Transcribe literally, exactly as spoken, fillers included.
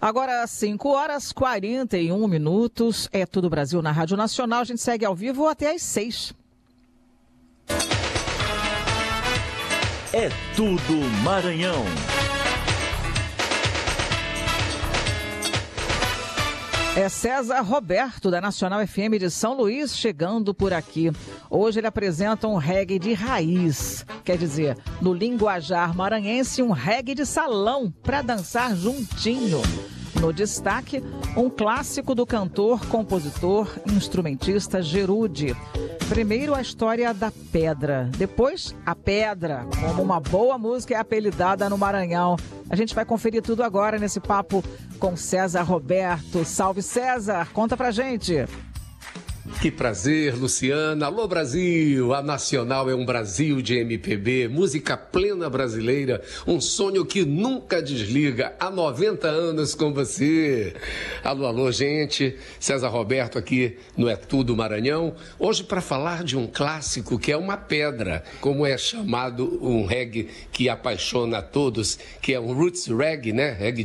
Agora, cinco horas e quarenta e um minutos. É Tudo Brasil na Rádio Nacional. A gente segue ao vivo até às seis. É Tudo Maranhão. É César Roberto, da Nacional F M de São Luís, chegando por aqui. Hoje ele apresenta um reggae de raiz, quer dizer, no linguajar maranhense, um reggae de salão para dançar juntinho. No destaque, um clássico do cantor, compositor, instrumentista Gerude. Primeiro, a história da pedra. Depois, a pedra, como uma boa música é apelidada no Maranhão. A gente vai conferir tudo agora nesse papo com César Roberto. Salve, César! Conta pra gente. Que prazer, Luciana. Alô, Brasil! A Nacional é um Brasil de M P B, música plena brasileira, um sonho que nunca desliga. Há noventa anos com você. Alô, alô, gente. César Roberto aqui no É Tudo Maranhão. Hoje para falar de um clássico que é uma pedra, como é chamado um reggae que apaixona a todos, que é um roots reggae, né? Reggae